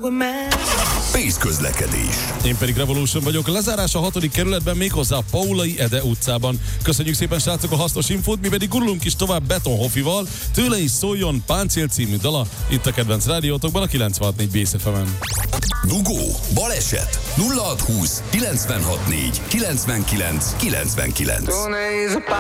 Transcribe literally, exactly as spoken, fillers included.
Pész közlekedés. Én pedig Revolution vagyok. Lezárás a hatodik kerületben, méghozzá a Paulai Ede utcában. Köszönjük szépen, srácok, a hasznos infót, mi pedig gurulunk is tovább Betonhoffival. Tőle is szóljon Páncél című dala, itt a kedvenc rádiótokban a kilencvenhat négy Bész ef emen. Dugó, baleset, nulla hat húsz kilencvenhat négy kilencvenkilenc kilencvenkilenc.